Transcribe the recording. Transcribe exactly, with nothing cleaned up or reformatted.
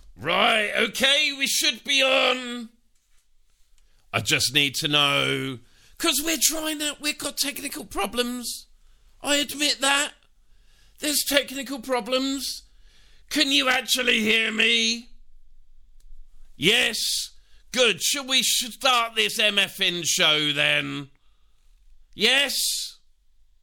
Right, okay, we should be on. I just need to know, because we're trying out, we've got technical problems. I admit that. There's technical problems. Can you actually hear me? Yes. Good. Shall we start this MFN show then? Yes?